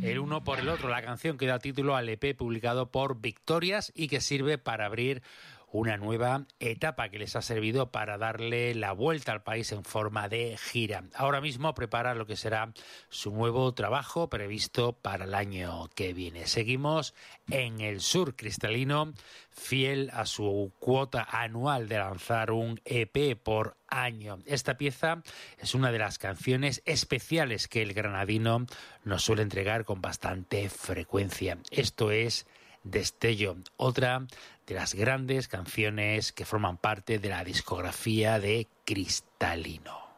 el uno por el otro, la canción que da título al EP publicado por Victorias y que sirve para abrir una nueva etapa que les ha servido para darle la vuelta al país en forma de gira. Ahora mismo prepara lo que será su nuevo trabajo previsto para el año que viene. Seguimos en el sur cristalino, fiel a su cuota anual de lanzar un EP por año. Esta pieza es una de las canciones especiales que el granadino nos suele entregar con bastante frecuencia. Esto es Destello, otra de las grandes canciones que forman parte de la discografía de Cristalino.